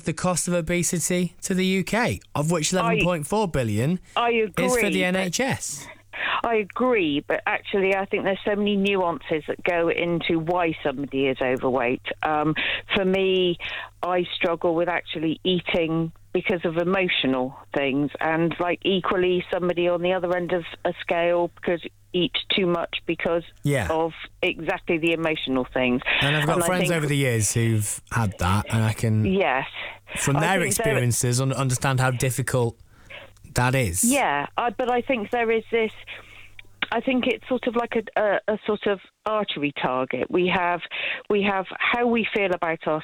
the cost of obesity to the UK, of which 11.4 billion is for the NHS. I agree, but actually I think there's so many nuances that go into why somebody is overweight. For me, I struggle with actually eating because of emotional things, and like equally somebody on the other end of a scale could eat too much because of exactly the emotional things. And I've got friends over the years who've had that, and I can, from their experiences, understand how difficult that is. Yeah, but I think there is this. I think it's sort of like a sort of archery target. We have how we feel about